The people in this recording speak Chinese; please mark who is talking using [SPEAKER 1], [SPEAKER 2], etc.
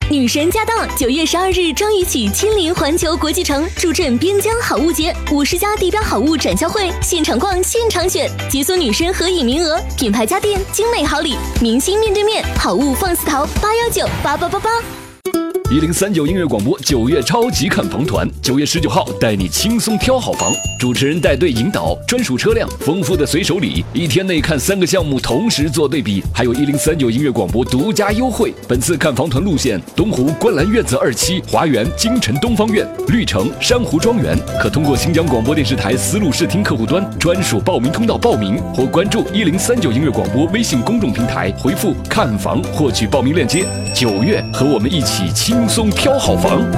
[SPEAKER 1] 女神驾到！9月12日张宇起亲临环球国际城，助阵边疆好物节，50家地标好物展销会，现场逛，现场选，解锁女神合影名额，品牌家电，精美好礼，明星面对面，好物放肆淘，8198888。
[SPEAKER 2] 1039音乐广播9月超级看房团，9月19号带你轻松挑好房，主持人带队引导，专属车辆，丰富的随手礼，1天内看3个项目同时做对比，还有1039音乐广播独家优惠。本次看房团路线：东湖观澜院子2期、华园京城东方院、绿城珊瑚庄园，可通过新疆广播电视台丝路视听客户端专属报名通道报名，或关注1039音乐广播微信公众平台，回复看房获取报名链接。9月和我们一起轻松挑好房。